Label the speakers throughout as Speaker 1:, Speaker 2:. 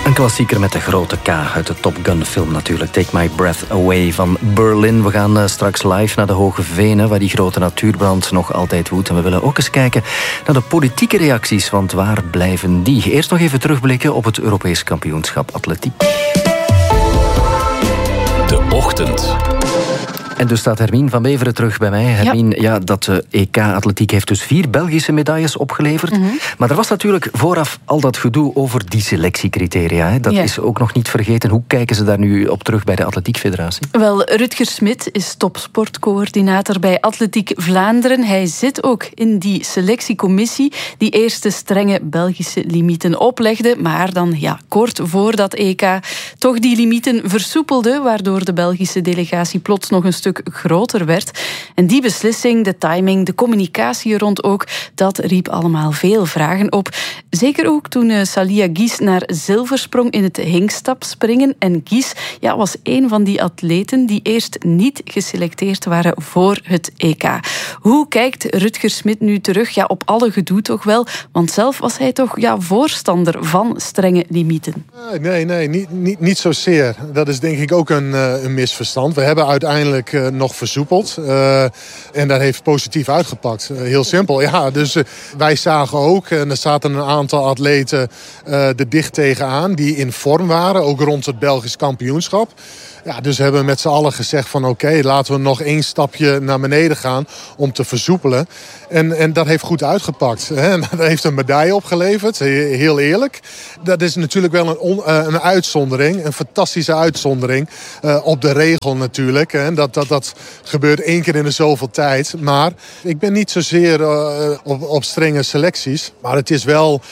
Speaker 1: Een klassieker met de grote K uit de Top Gun film natuurlijk. Take My Breath Away van Berlin. We gaan straks live naar de Hoge Venen, waar die grote natuurbrand nog altijd woedt. En we willen ook eens kijken naar de politieke reacties, want waar blijven die? Eerst nog even terugblikken op het Europees kampioenschap atletiek.
Speaker 2: De Ochtend.
Speaker 1: En dus staat Hermien van Beveren terug bij mij. Hermien, ja, dat EK-atletiek heeft dus 4 Belgische medailles opgeleverd. Mm-hmm. Maar er was natuurlijk vooraf al dat gedoe over die selectiecriteria. Hè. Dat is ook nog niet vergeten. Hoe kijken ze daar nu op terug bij de Atletiek Federatie?
Speaker 3: Wel, Rutger Smit is topsportcoördinator bij Atletiek Vlaanderen. Hij zit ook in die selectiecommissie die eerst de strenge Belgische limieten oplegde, maar dan kort voor dat EK toch die limieten versoepelde, waardoor de Belgische delegatie plots nog een stuk groter werd. En die beslissing, de timing, de communicatie rond ook, dat riep allemaal veel vragen op. Zeker ook toen Salia Guys naar zilver sprong in het hinkstapspringen. En Guys was een van die atleten die eerst niet geselecteerd waren voor het EK. Hoe kijkt Rutger Smit nu terug? Op alle gedoe toch wel, want zelf was hij toch voorstander van strenge limieten.
Speaker 4: Nee, niet zozeer. Dat is denk ik ook een misverstand. We hebben uiteindelijk nog versoepeld. En dat heeft positief uitgepakt. Heel simpel. Ja, dus wij zagen ook, en er zaten een aantal atleten er dicht tegenaan die in vorm waren, ook rond het Belgisch kampioenschap. Ja, dus hebben we met z'n allen gezegd van oké, laten we nog 1 stapje naar beneden gaan om te versoepelen. En dat heeft goed uitgepakt. Hè? Dat heeft een medaille opgeleverd, heel eerlijk. Dat is natuurlijk wel een uitzondering, een fantastische uitzondering op de regel natuurlijk. Hè? Dat gebeurt 1 keer in de zoveel tijd. Maar ik ben niet zozeer op strenge selecties, maar het is wel...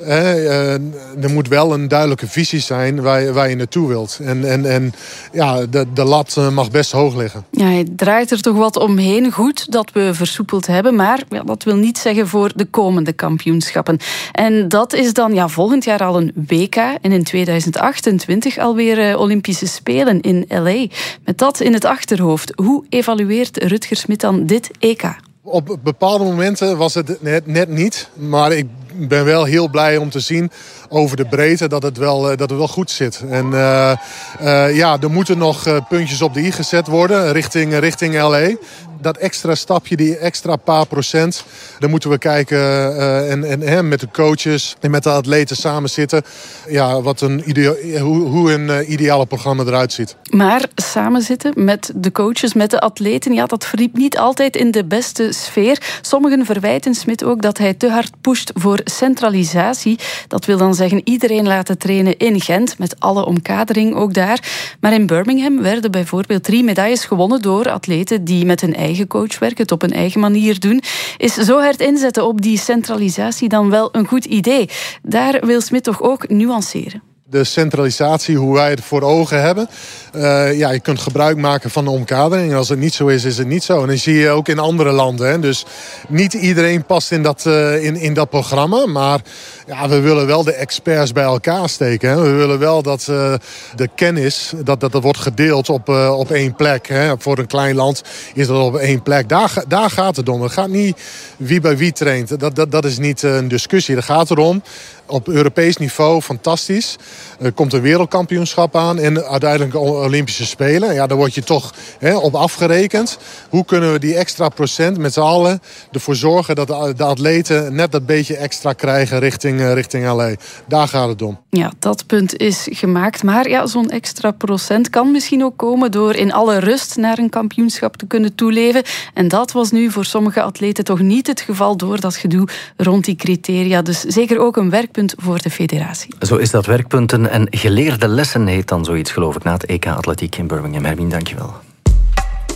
Speaker 4: er moet wel een duidelijke visie zijn waar je naartoe wilt. En de lat mag best hoog liggen. Ja,
Speaker 3: hij draait er toch wat omheen. Goed dat we versoepeld hebben, maar dat wil niet zeggen voor de komende kampioenschappen. En dat is dan volgend jaar al een WK en in 2028 alweer Olympische Spelen in LA. Met dat in het achterhoofd. Hoe evalueert Rutger Smit dan dit EK?
Speaker 4: Op bepaalde momenten was het net niet, maar ik ben wel heel blij om te zien over de breedte dat het wel goed zit. En er moeten nog puntjes op de i gezet worden richting LA. Dat extra stapje, die extra paar procent, daar moeten we kijken en met de coaches en met de atleten samen zitten. Ja, hoe een ideale programma eruit ziet.
Speaker 3: Maar samen zitten met de coaches, met de atleten, dat verliep niet altijd in de beste sfeer. Sommigen verwijten Smit ook dat hij te hard pusht voor centralisatie. Dat wil dan zeggen iedereen laten trainen in Gent, met alle omkadering ook daar. Maar in Birmingham werden bijvoorbeeld 3 medailles gewonnen door atleten die met hun eigen coach werken, het op een eigen manier doen. Is zo hard inzetten op die centralisatie dan wel een goed idee? Daar wil Smit toch ook nuanceren.
Speaker 4: De centralisatie, hoe wij het voor ogen hebben. Je kunt gebruik maken van de omkadering. En als het niet zo is, is het niet zo. En dat zie je ook in andere landen. Hè. Dus niet iedereen past in dat programma. Maar we willen wel de experts bij elkaar steken. Hè. We willen wel dat de kennis, dat wordt gedeeld op 1 plek. Hè. Voor een klein land is dat op 1 plek. Daar gaat het om. Het gaat niet wie bij wie traint. Dat is niet een discussie. Het gaat erom, op Europees niveau, fantastisch. Er komt een wereldkampioenschap aan en uiteindelijk Olympische Spelen. Ja, daar word je toch op afgerekend. Hoe kunnen we die extra procent met z'n allen ervoor zorgen dat de atleten net dat beetje extra krijgen richting LA. Daar gaat het om.
Speaker 3: Ja, dat punt is gemaakt. Maar zo'n extra procent kan misschien ook komen door in alle rust naar een kampioenschap te kunnen toeleven. En dat was nu voor sommige atleten toch niet het geval door dat gedoe rond die criteria. Dus zeker ook een werkpunt voor de federatie.
Speaker 1: Zo is dat, werkpunten en geleerde lessen heet dan zoiets, geloof ik, na het EK Atletiek in Birmingham. Hermien, dankjewel.